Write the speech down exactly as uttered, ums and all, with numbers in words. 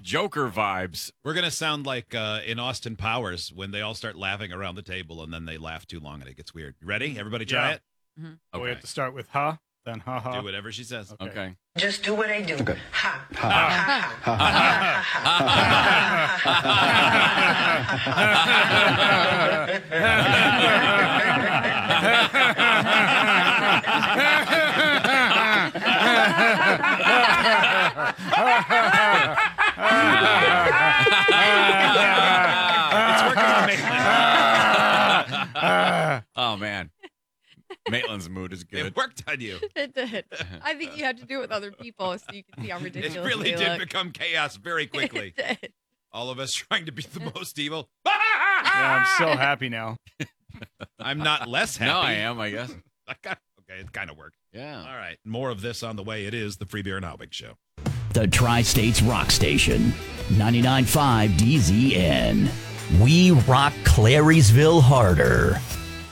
Joker vibes. We're going to sound like uh, in Austin Powers when they all start laughing around the table and then they laugh too long and it gets weird. Ready? Everybody try Yeah. it? Mm-hmm. Okay. We have to start with huh, then ha ha. Do whatever she says. Okay. Okay. Just do what I do. Okay. Ha. Ha. Ha. It's working for Maitland. Oh, man. Maitland's mood is good. It worked on you. It did. I think you had to do it with other people so you can see how It ridiculous really they did look. become chaos very quickly. It did. All of us trying to be the most evil. Yeah, I'm so happy now. I'm not less happy. No, I am, I guess. Okay, it kind of worked. Yeah. All right. More of this on the way. It is the Free Beer and Hotwig Show. The Tri-States Rock Station, ninety-nine point five D Z N. We rock Clariesville harder.